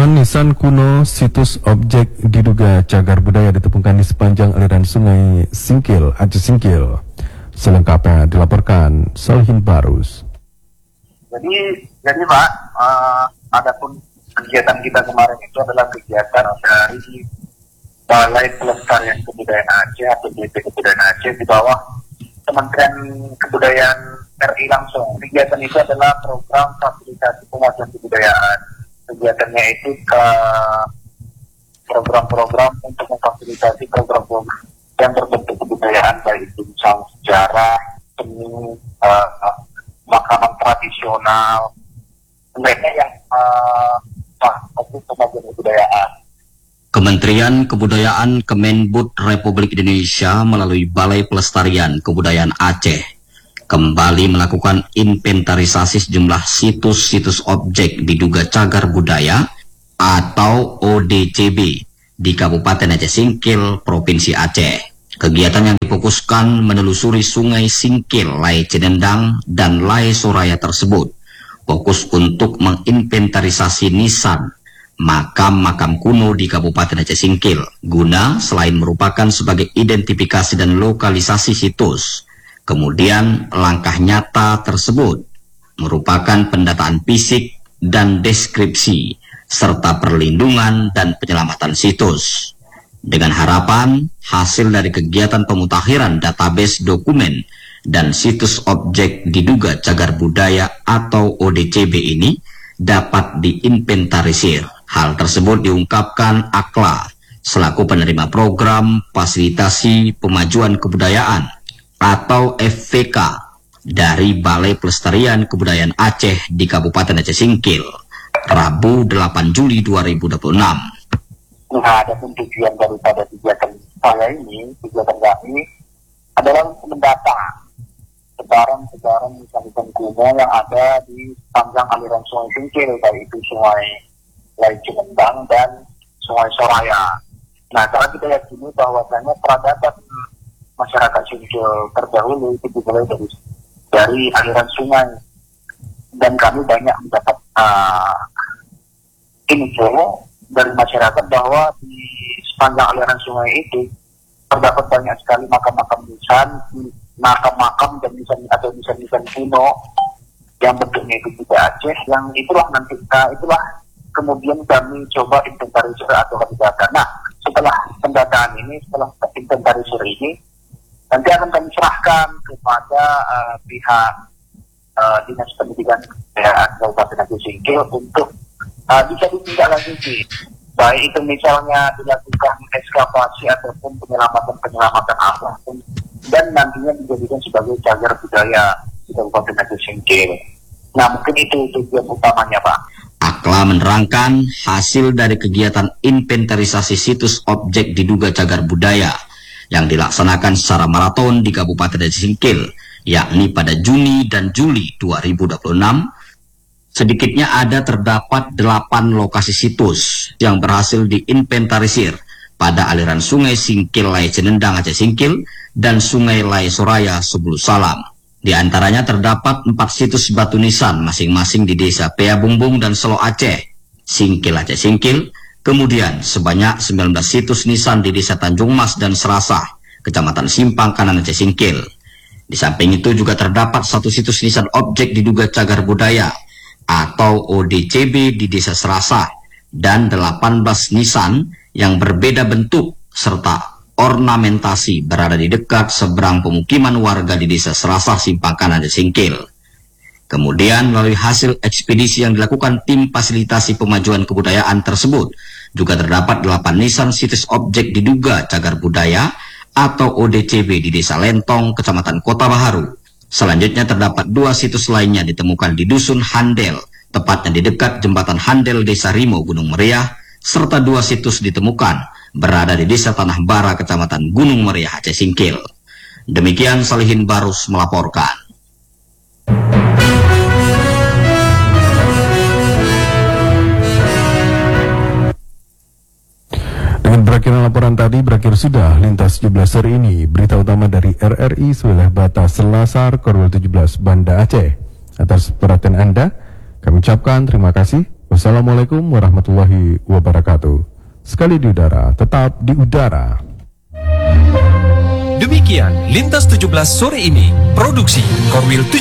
Puluhan nisan kuno situs objek diduga cagar budaya ditemukan di sepanjang aliran sungai Singkil, Aceh Singkil. Selengkapnya dilaporkan Salihin Barus. Jadi Pak, adapun kegiatan kita kemarin itu adalah kegiatan dari Balai Pelestarian Kebudayaan Aceh atau BP Kebudayaan Aceh di bawah Kementerian Kebudayaan RI langsung. Kegiatan itu adalah program fasilitasi pemajuan kebudayaan. Kegiatannya itu ke program-program untuk memfasilitasi program-program yang berbentuk kebudayaan, baik itu misalnya sejarah, seni, makanan tradisional, mereka yang pemajuan kebudayaan. Kementerian Kebudayaan Kemenbud Republik Indonesia melalui Balai Pelestarian Kebudayaan Aceh kembali melakukan inventarisasi sejumlah situs-situs objek diduga cagar budaya atau ODCB di Kabupaten Aceh Singkil, Provinsi Aceh. Kegiatan yang difokuskan menelusuri Sungai Singkil, Lai Cenendang, dan Lai Soraya tersebut fokus untuk menginventarisasi nisan makam-makam kuno di Kabupaten Aceh Singkil, guna selain merupakan sebagai identifikasi dan lokalisasi situs, kemudian langkah nyata tersebut merupakan pendataan fisik dan deskripsi serta perlindungan dan penyelamatan situs. Dengan harapan hasil dari kegiatan pemutakhiran database dokumen dan situs objek diduga cagar budaya atau ODCB ini dapat diinventarisir. Hal tersebut diungkapkan Akla selaku penerima program fasilitasi pemajuan kebudayaan atau FVK dari Balai Pelestarian Kebudayaan Aceh di Kabupaten Aceh Singkil, Rabu 8 Juli 2026. Nah, ada tujuan daripada kegiatan saya ini, kegiatan kami adalah mendata sebaran-sebaran nisan-nisan kuno yang ada di sepanjang aliran Sungai Singkil, baik itu Sungai Lai Cenendang dan Sungai Soraya. Nah, karena kita yakini bahwasanya peradaban masyarakat Singkil terdahulu itu dimulai dari aliran sungai, dan kami banyak mendapat info dari masyarakat bahwa di sepanjang aliran sungai itu terdapat banyak sekali makam-makam nisan, makam-makam dan nisan-nisan kuno yang bentuknya itu tidak Aceh, yang itulah kemudian kami coba inventarisir atau data. Nah, setelah pendataan ini, setelah inventarisir ini, nanti akan kami serahkan kepada pihak Dinas Pendidikan Kabupaten Aceh Singkil untuk bisa ditindaklanjuti, baik itu misalnya dilakukan ekskavasi ataupun penyelamatan apapun, dan nantinya dijadikan sebagai cagar budaya di Kabupaten Aceh Singkil. Nah, mungkin itu tujuan utamanya, Pak. Akla menerangkan hasil dari kegiatan inventarisasi situs objek diduga cagar budaya yang dilaksanakan secara maraton di Kabupaten Aceh Singkil, yakni pada Juni dan Juli 2026, sedikitnya terdapat 8 lokasi situs yang berhasil diinventarisir pada aliran Sungai Singkil Lai Cenendang Aceh Singkil dan Sungai Lai Soraya Sebulu Salam. Di antaranya terdapat 4 situs batu nisan masing-masing di Desa Pea Bumbung dan Selo Aceh, Singkil Aceh Singkil, kemudian sebanyak 19 situs nisan di Desa Tanjung Mas dan Serasah, Kecamatan Simpang Kanan Aceh Singkil. Di samping itu juga terdapat 1 situs nisan objek diduga cagar budaya atau ODCB di Desa Serasah dan 18 nisan yang berbeda bentuk serta ornamentasi berada di dekat seberang pemukiman warga di Desa Serasah Simpang Kanan Aceh Singkil. Kemudian melalui hasil ekspedisi yang dilakukan tim fasilitasi pemajuan kebudayaan tersebut, juga terdapat 8 nisan situs objek diduga cagar budaya atau ODCB di Desa Lentong, Kecamatan Kota Baharu. Selanjutnya terdapat 2 situs lainnya ditemukan di Dusun Handel, tepatnya di dekat Jembatan Handel Desa Rimo, Gunung Meriah, serta 2 situs ditemukan berada di Desa Tanah Bara, Kecamatan Gunung Meriah, Aceh Singkil. Demikian Salihin Barus melaporkan. Dengan berakhirnya laporan tadi, berakhir sudah Lintas 17 hari ini. Berita utama dari RRI Wilayah Batas Selasar, Korwil 17, Banda Aceh. Atas perhatian Anda, kami ucapkan terima kasih. Wassalamualaikum warahmatullahi wabarakatuh. Sekali di udara, tetap di udara. Demikian Lintas 17 sore ini. Produksi Korwil 17.